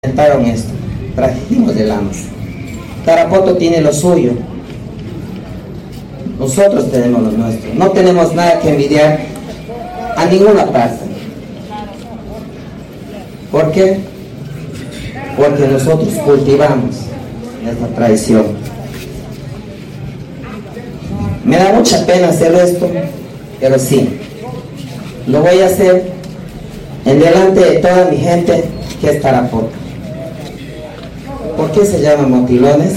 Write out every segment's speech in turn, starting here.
inventaron esto, trajimos de Lamas. Tarapoto tiene lo suyo, nosotros tenemos lo nuestro, no tenemos nada que envidiar a ninguna parte. ¿Por qué? Porque nosotros cultivamos nuestra tradición. Me da mucha pena hacer esto, pero sí, lo voy a hacer en delante de toda mi gente que es Tarapoto. ¿Por qué se llaman motilones?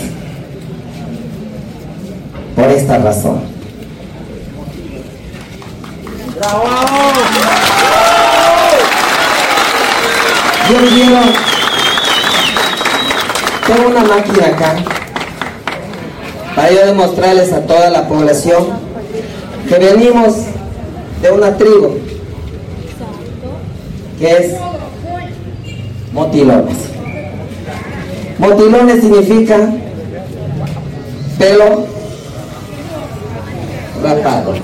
Por esta razón. ¡Bravo! Yo quiero, tengo una máquina acá para yo demostrarles a toda la población que venimos de una tribu que es motilones. Motilones significa pelo rapado.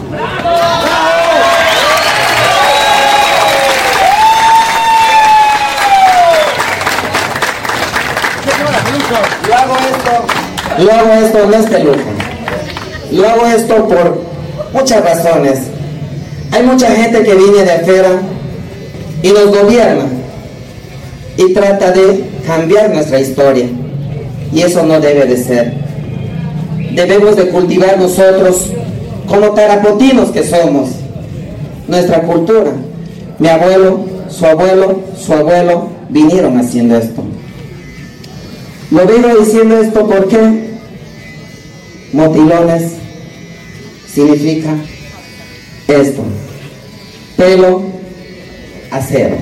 Yo hago esto no es de lujo. Yo hago esto por muchas razones. Hay mucha gente que viene de afuera y nos gobierna y trata de cambiar nuestra historia, y eso no debe de ser. Debemos de cultivar nosotros como tarapotinos que somos nuestra cultura. Mi abuelo, su abuelo vinieron haciendo esto. Lo vengo diciendo esto porque motilones significa esto: pelo, acero.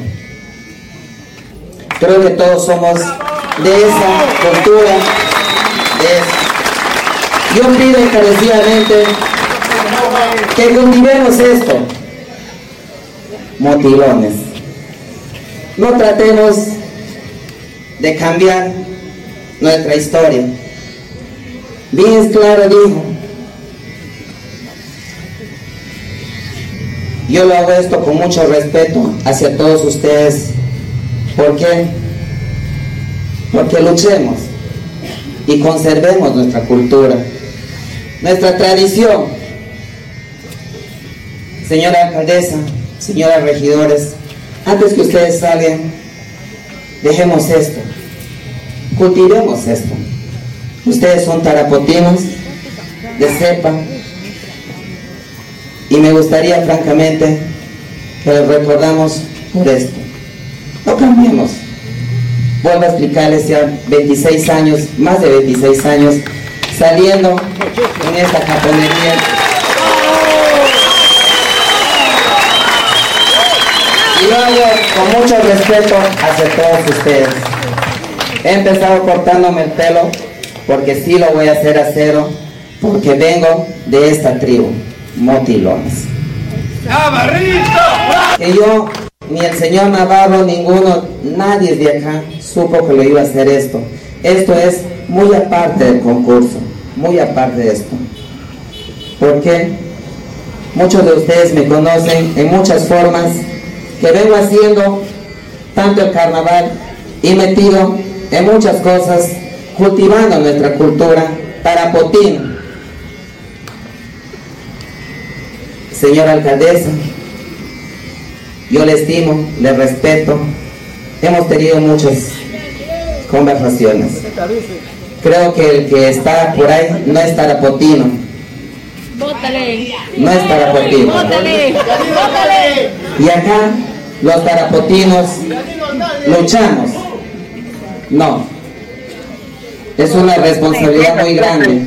Creo que todos somos de esa cultura, de eso. Yo pido encarecidamente que cultivemos esto, motilones. No tratemos de cambiar nuestra historia. Bien claro dijo: yo lo hago esto con mucho respeto hacia todos ustedes. ¿Por qué? Porque luchemos y conservemos nuestra cultura, nuestra tradición. Señora alcaldesa, señoras regidores, antes que ustedes salgan, dejemos esto, cultivemos esto. Ustedes son tarapotinos de cepa, y me gustaría francamente que les recordamos por esto. No cambiemos. Vuelvo a explicarles, ya 26 años, más de 26 años, saliendo en esta japonería. Y lo hago con mucho respeto hacia todos ustedes. He empezado cortándome el pelo, porque sí lo voy a hacer a cero, porque vengo de esta tribu, motilones. Que yo, ni el señor Navarro, ninguno, nadie de acá supo que lo iba a hacer esto. Esto es muy aparte del concurso, muy aparte de esto. Porque muchos de ustedes me conocen en muchas formas que vengo haciendo, tanto el carnaval, y metido en muchas cosas, cultivando nuestra cultura tarapotina. Señora alcaldesa, yo le estimo, le respeto. Hemos tenido muchas conversaciones. Creo que el que está por ahí no es tarapotino. Bótale. No es tarapotino. Bótale. Bótale. Y acá los tarapotinos luchamos. No. Es una responsabilidad muy grande.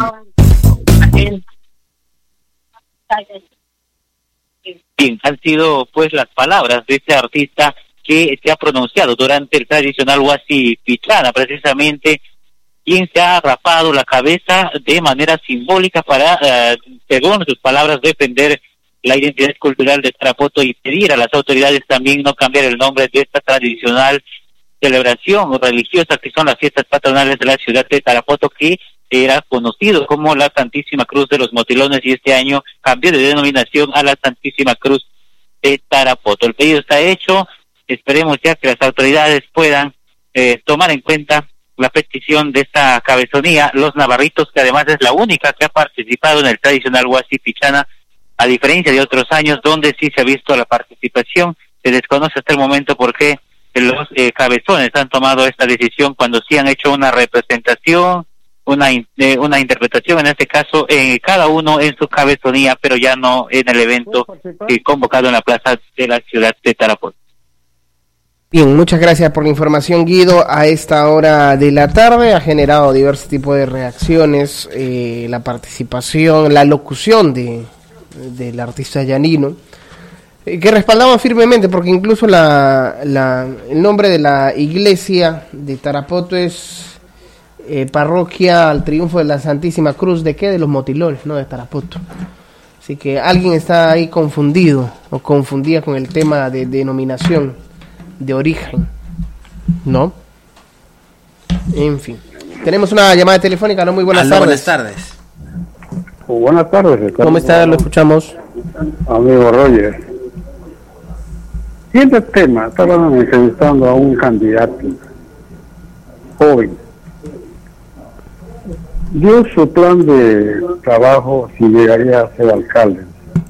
Bien, han sido pues las palabras de este artista que se ha pronunciado durante el tradicional Huasi Pichana, precisamente, quien se ha rapado la cabeza de manera simbólica para, según sus palabras, defender la identidad cultural de Tarapoto y pedir a las autoridades también no cambiar el nombre de esta tradicional celebración religiosa que son las fiestas patronales de la ciudad de Tarapoto, que era conocido como la Santísima Cruz de los Motilones, y este año cambió de denominación a la Santísima Cruz de Tarapoto. El pedido está hecho, esperemos ya que las autoridades puedan tomar en cuenta la petición de esta cabezonía, Los Navarritos, que además es la única que ha participado en el tradicional Huasi Pichana, a diferencia de otros años donde sí se ha visto la participación. Se desconoce hasta el momento por qué los cabezones han tomado esta decisión cuando sí han hecho una representación, una interpretación, en este caso cada uno en su cabezonía, pero ya no en el evento convocado en la plaza de la ciudad de Tarapoto. Bien, muchas gracias por la información, Guido. A esta hora de la tarde ha generado diversos tipos de reacciones, la participación, la locución del artista Yanino, que respaldamos firmemente, porque incluso el nombre de la iglesia de Tarapoto es Parroquia al Triunfo de la Santísima Cruz, ¿de qué? De los Motilones, no de Tarapoto. Así que alguien está ahí confundido o confundida con el tema de denominación de origen, ¿no? En fin. Tenemos una llamada telefónica, ¿no? Muy buenas tardes. Buenas tardes. Buenas tardes, Ricardo. ¿Cómo está? Lo escuchamos. Amigo Roger. Siguiente tema, estaban entrevistando a un candidato joven. Dio su plan de trabajo si llegaría a ser alcalde.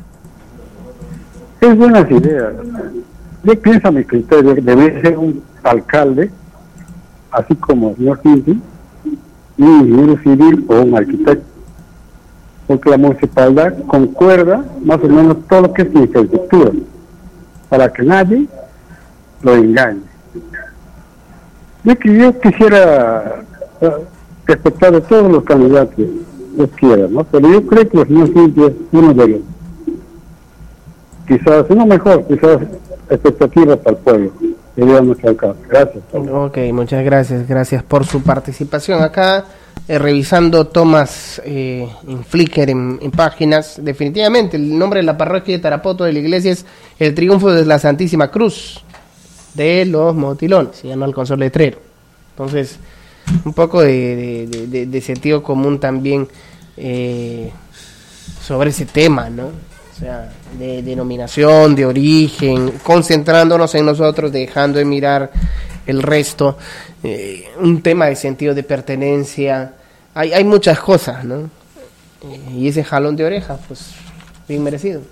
Es buenas ideas. Yo pienso a mi criterio que debe ser un alcalde, así como el señor Quinti, un ingeniero civil o un arquitecto, porque la municipalidad concuerda más o menos todo lo que es infraestructura, para que nadie lo engañe. Yo quisiera respetar a todos los candidatos, los quiera, ¿no? Pero yo creo que el señor Quinti es uno de los, quizás, no mejor, quizás expectativas para el pueblo. Gracias. Ok, muchas gracias por su participación acá, revisando tomas en Flickr, en páginas. Definitivamente el nombre de la parroquia de Tarapoto de la iglesia es El Triunfo de la Santísima Cruz de los Motilones, ya no alcanzó el letrero. Entonces, un poco de sentido común también sobre ese tema, ¿no? O sea, de denominación, de origen, concentrándonos en nosotros, dejando de mirar el resto, un tema de sentido de pertenencia, hay muchas cosas, ¿no? Y ese jalón de orejas, pues, bien merecido.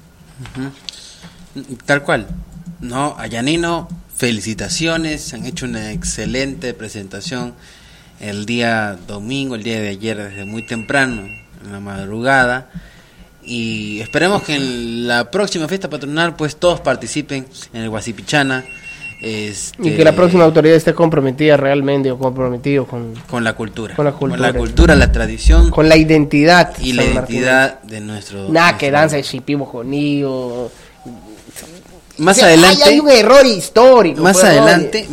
Tal cual. No, a Yanino, felicitaciones, han hecho una excelente presentación el día domingo, el día de ayer, desde muy temprano, en la madrugada. Y esperemos que en la próxima fiesta patronal pues todos participen en el Huasi Pichana, y que la próxima autoridad esté comprometida realmente o comprometido con la cultura, la tradición, con la identidad y la identidad de nuestro. Nada que danza de chipibo jonío. Más adelante hay un error histórico. Más adelante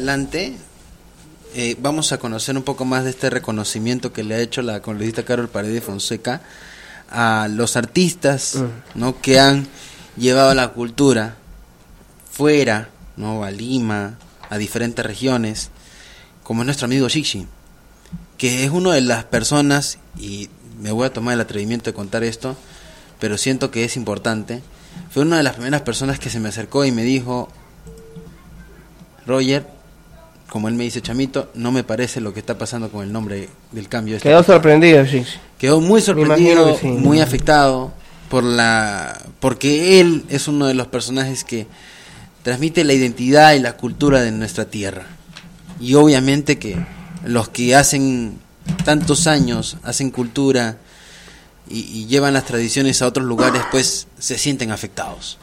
vamos a conocer un poco más de este reconocimiento que le ha hecho la congresista Carol Paredes Fonseca a los artistas, ¿no? Que han llevado la cultura fuera, ¿no? A Lima, a diferentes regiones, como es nuestro amigo Xixi, que es una de las personas, y me voy a tomar el atrevimiento de contar esto, pero siento que es importante. Fue una de las primeras personas que se me acercó y me dijo: Roger, como él me dice, chamito, no me parece lo que está pasando con el nombre del cambio. Quedó sorprendido, sí. Quedó muy sorprendido, sí, muy afectado porque él es uno de los personajes que transmite la identidad y la cultura de nuestra tierra. Y obviamente que los que hacen tantos años, hacen cultura y llevan las tradiciones a otros lugares, pues se sienten afectados.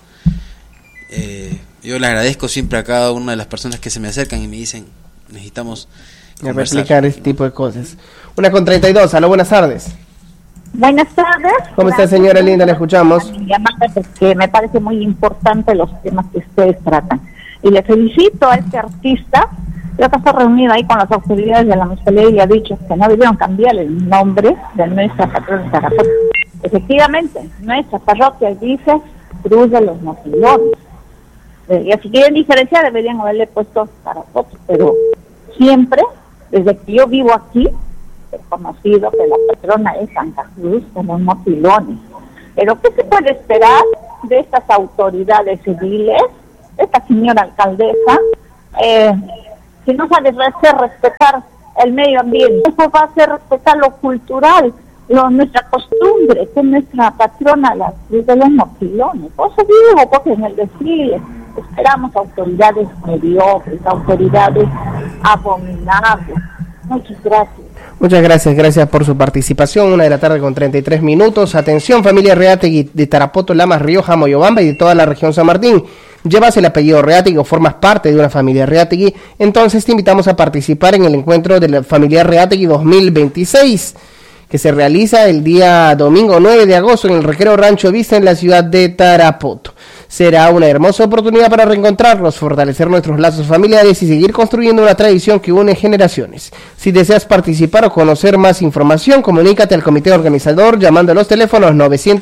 Yo le agradezco siempre a cada una de las personas que se me acercan y me dicen: necesitamos replicar este tipo de cosas. 1:32, aló, buenas tardes. Buenas tardes. ¿Cómo está, señora linda? Le escuchamos. Porque me parece muy importante los temas que ustedes tratan. Y le felicito a este artista. Creo que está reunido ahí con las autoridades de la municipalidad y ha dicho que no debieron cambiar el nombre de nuestra patrona de Tarapoto. Efectivamente, nuestra parroquia dice Cruz de los Motilones. Y si quieren diferenciar, deberían haberle puesto Tarapoto. Pero siempre, desde que yo vivo aquí, he conocido que la patrona es Santa Cruz de los Motilones. Pero ¿qué se puede esperar de estas autoridades civiles, de esta señora alcaldesa, que si no sabes hacer respetar el medio ambiente, eso va a hacer respetar lo cultural, nuestra costumbre, que es nuestra patrona, la Cruz de los Motilones. Por eso digo, porque en el desfile esperamos autoridades mediocres, autoridades abominables. Muchas gracias. Muchas gracias por su participación. 1:33 p.m. Atención, familia Reategui de Tarapoto, Lamas, Rioja, Moyobamba y de toda la región San Martín. Llevas el apellido Reategui o formas parte de una familia Reategui, entonces te invitamos a participar en el encuentro de la familia Reategui 2026, que se realiza el día domingo 9 de agosto en el Recreo Rancho Vista en la ciudad de Tarapoto. Será una hermosa oportunidad para reencontrarnos, fortalecer nuestros lazos familiares y seguir construyendo una tradición que une generaciones. Si deseas participar o conocer más información, comunícate al comité organizador llamando a los teléfonos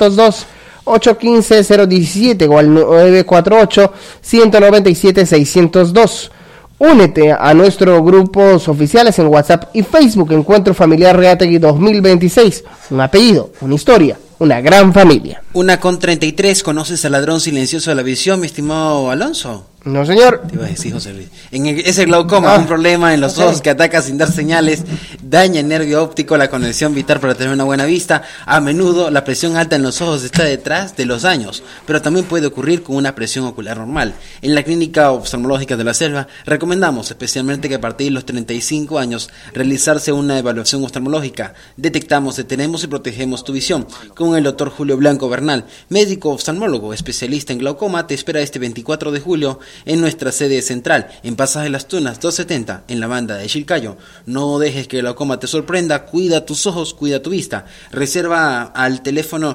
902-815-017 o al 948-197-602. Únete a nuestros grupos oficiales en WhatsApp y Facebook, Encuentro Familiar Reategui 2026. Un apellido, una historia, una gran familia. 1:33, ¿conoces al ladrón silencioso de la visión, mi estimado Alonso? No, señor. Te iba a decir, José Luis. Es el glaucoma, un problema en los ojos que ataca sin dar señales, daña el nervio óptico, la conexión vital para tener una buena vista. A menudo la presión alta en los ojos está detrás de los años, pero también puede ocurrir con una presión ocular normal. En la Clínica Oftalmológica de la Selva recomendamos especialmente que a partir de los 35 años realizarse una evaluación oftalmológica. Detectamos, detenemos y protegemos tu visión. Con el doctor Julio Blanco Bernal, médico oftalmólogo, especialista en glaucoma, te espera este 24 de julio en nuestra sede central, en Pasaje Las Tunas 270, en la banda de Chilcayo. No dejes que el glaucoma te sorprenda, cuida tus ojos, cuida tu vista. Reserva al teléfono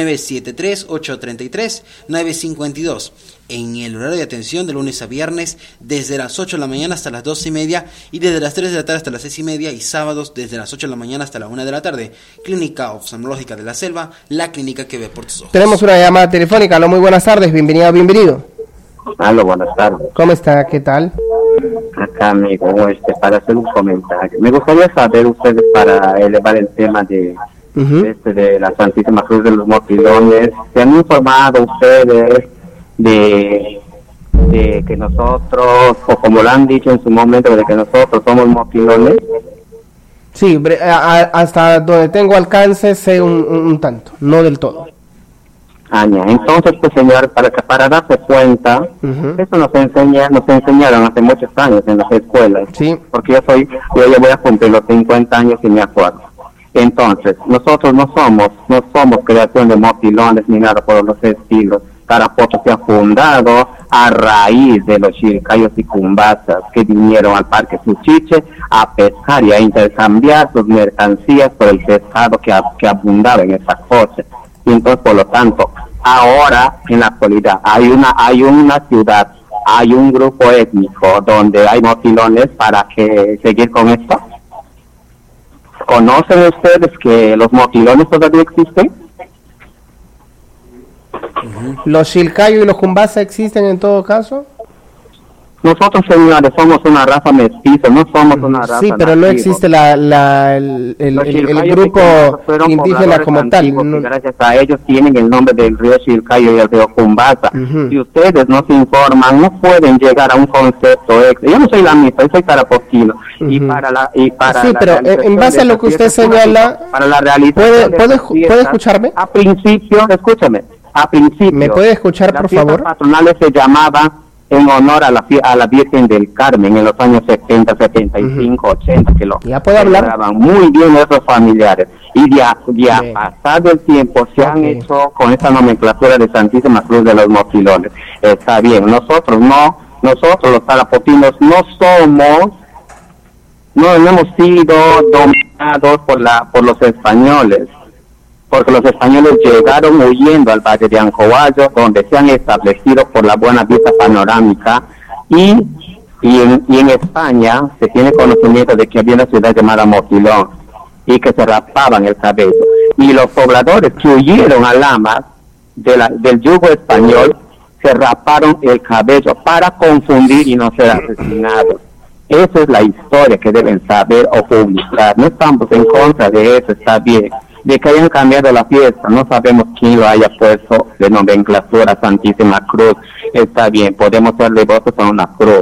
973-833-952, en el horario de atención de lunes a viernes, desde las 8 de la mañana hasta las 12:30, y desde las 3 de la tarde hasta las 6:30, y sábados desde las 8 de la mañana hasta la 1 de la tarde. Clínica Oftalmológica de la Selva, la clínica que ve por tus ojos. Tenemos una llamada telefónica. Aló, muy buenas tardes, bienvenido. Aló, buenas tardes. ¿Cómo está? ¿Qué tal? Acá, amigo, para hacer un comentario. Me gustaría saber ustedes, para elevar el tema de la Santísima Cruz de los Motilones, ¿se han informado ustedes de que nosotros, o como lo han dicho en su momento, de que nosotros somos motilones? Sí, hasta donde tengo alcance sé un tanto, no del todo. Entonces, pues, señor, para darse cuenta, eso nos enseñaron hace muchos años en las escuelas, sí. Porque yo ya voy a cumplir los 50 años y me acuerdo. Entonces, nosotros no somos creación de motilones ni nada por los estilos. Tarapoto se ha fundado a raíz de los chilcayos y cumbasas que vinieron al Parque Suchiche a pescar y a intercambiar sus mercancías por el pescado que abundaba en esa costa. Y entonces, por lo tanto, ahora en la actualidad hay una ciudad, hay un grupo étnico donde hay motilones para que seguir con esto. ¿Conocen ustedes que los motilones todavía existen? ¿Los chilcayos y los cumbasa existen en todo caso? Nosotros, señores, somos una raza mestiza, no somos una raza sí, pero no existe el grupo indígena como tal. Gracias a ellos tienen el nombre del río Chilcayo y el río Cumbasa. Si ustedes no se informan, no pueden llegar a un concepto extra. Yo no soy la misma, yo soy tarapotino. Sí, pero en base a lo que usted señala, para la realización ¿puede escucharme? A principio, ¿me puede escuchar, por favor? Las patronales se llamaban en honor a la Virgen del Carmen en los años 70, 75, 80, que lo celebraban muy bien nuestros familiares. Y ya pasado el tiempo se han hecho con esa nomenclatura de Santísima Cruz de los Motilones. Está bien, nosotros los tarapotinos no hemos sido dominados por los españoles, porque los españoles llegaron huyendo al Valle de Ancovallo, donde se han establecido por la buena vista panorámica, y en España se tiene conocimiento de que había una ciudad llamada Motilón, y que se rapaban el cabello. Y los pobladores que huyeron a Lamas del yugo español, se raparon el cabello para confundir y no ser asesinados. Esa es la historia que deben saber o publicar. No estamos en contra de eso, está bien. De que hayan cambiado la fiesta, no sabemos quién lo haya puesto de nomenclatura Santísima Cruz. Está bien, podemos ser devotos a una cruz,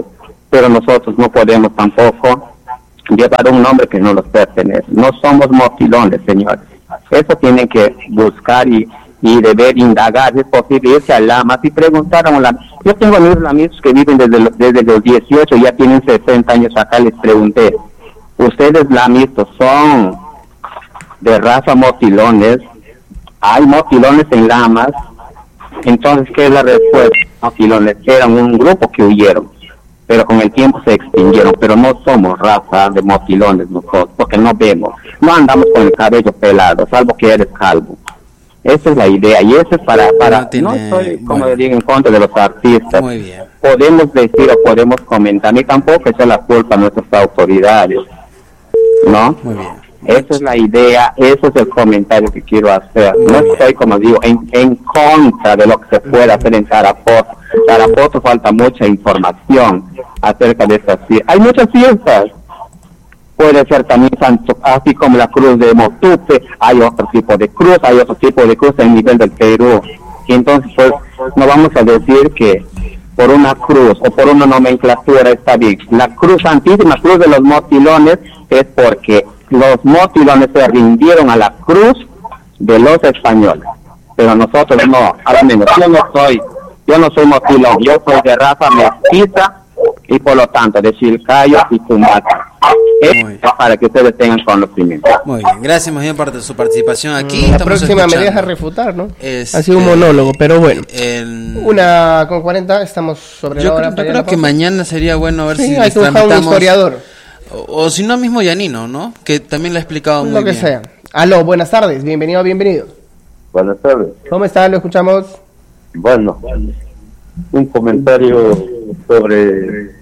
pero nosotros no podemos tampoco llevar un nombre que no nos pertenece. No somos motilones, señores. Eso tienen que buscar y deber indagar, si es posible, irse a Lamas y preguntar a un lama. Yo tengo amigos que viven desde los 18, ya tienen 60 años acá, les pregunté, ¿ustedes lamistos son de raza motilones? ¿Hay motilones en Lamas? Entonces, ¿qué es la respuesta? Motilones eran un grupo que huyeron, pero con el tiempo se extinguieron, pero no somos raza de motilones nosotros, porque no vemos, no andamos con el cabello pelado, salvo que eres calvo. Esa es la idea, y eso es para no estoy, como digo, en contra de los artistas. Muy bien. Podemos decir o podemos comentar, ni tampoco echar la culpa a nuestras autoridades, ¿no? Muy bien. Esa es la idea, ese es el comentario que quiero hacer. No estoy, como digo, en contra de lo que se puede hacer en Tarapoto. Tarapoto falta mucha información acerca de estas fiestas. Hay muchas fiestas. Puede ser también así como la cruz de Motupe, hay otro tipo de cruz, en nivel del Perú. Y entonces, pues, no vamos a decir que por una cruz o por una nomenclatura está bien. La cruz santísima, cruz de los motilones, es porque los motilones se rindieron a la cruz de los españoles. Pero nosotros no, al menos yo no soy motilón, yo soy de raza mestiza y por lo tanto de Chilcayo y Pumata. Para que ustedes tengan conocimiento. Muy bien, gracias más bien por su participación aquí. La próxima me deja refutar, ¿no? Ha sido un monólogo, pero bueno. 1:40, estamos sobre la hora. Yo creo que mañana sería bueno ver si hay que buscar un historiador. O si no, mismo Yanino, ¿no? Que también lo ha explicado muy bien. Lo que sea. Aló, buenas tardes, bienvenido. Buenas tardes. ¿Cómo está? Lo escuchamos. Bueno, un comentario sobre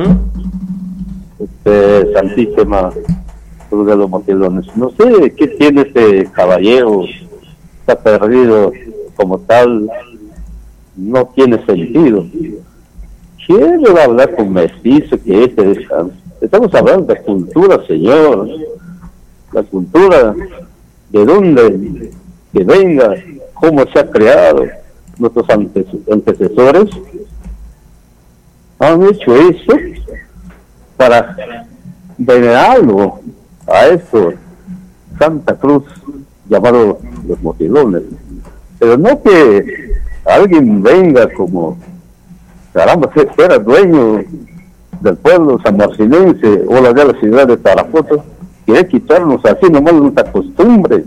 Santísima Cruz de los Motilones. No sé qué tiene este caballero, está perdido como tal, no tiene sentido. ¿Quién va a hablar con mestizo que estamos hablando de cultura, señor? La cultura, de dónde que venga, cómo se ha creado. Nuestros antecesores han hecho eso para venerarlo a esto, Santa Cruz, llamado los Motilones. Pero no que alguien venga como, caramba, fuera dueño del pueblo sanmarcinense o de la ciudad de Tarapoto, quiere quitarnos así nomás nuestra costumbre,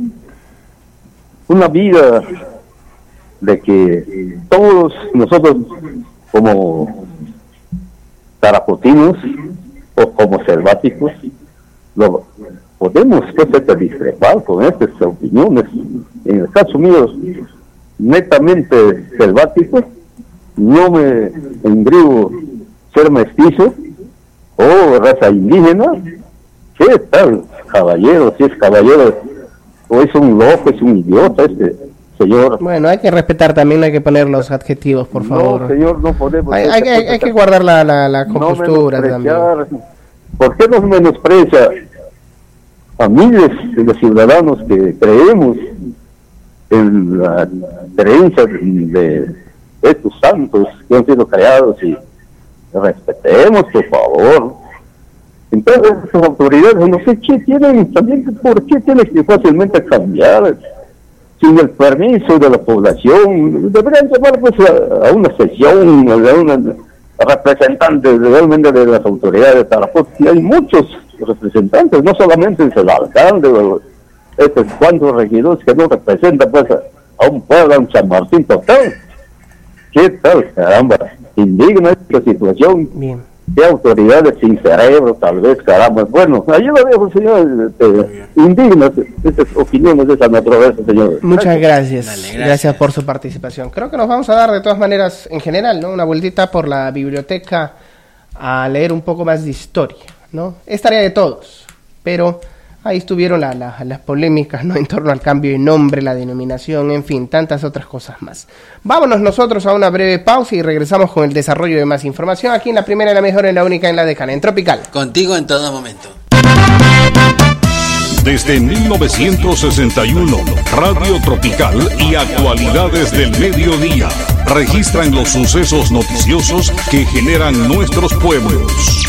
una vida de que todos nosotros como tarapotinos o como selváticos podemos discrepar con estas opiniones. En el caso mío, netamente selvático, no me engribo ser mestizo o raza indígena. ¿Qué tal, caballero? Si es caballero o es un loco, es un idiota señor. Bueno, hay que respetar también, hay que poner los adjetivos, por favor. No, señor, no podemos. Hay que guardar la compostura también. ¿Por qué nos menosprecia a miles de ciudadanos que creemos en la creencia de estos santos que han sido creados? Y respetemos, por favor. Entonces, las autoridades, no sé qué tienen, también por qué tienen que fácilmente cambiar sin el permiso de la población. Deberían llamar pues a una sesión, a una representante realmente de las autoridades de Tarapoto. Y hay muchos representantes, no solamente es el alcalde o cuantos regidores que no representan pues a un pueblo, a un San Martín total. ¿Qué tal, caramba? Indigna esta situación. Bien. ¿Qué autoridades sin cerebro, tal vez, caramba? Bueno, ahí lo dejo, señor. Indignas estas opiniones de esa naturaleza, señor. Muchas gracias. Gracias por su participación. Creo que nos vamos a dar, de todas maneras, en general, ¿no? Una vueltita por la biblioteca a leer un poco más de historia, ¿no? Es tarea de todos, pero ahí estuvieron las polémicas, ¿no? En torno al cambio de nombre, la denominación, en fin, tantas otras cosas más. Vámonos nosotros a una breve pausa y regresamos con el desarrollo de más información aquí en la primera, la mejor, en la única, en la decana, en Tropical. Contigo en todo momento. Desde 1961, Radio Tropical y Actualidades del Mediodía registran los sucesos noticiosos que generan nuestros pueblos.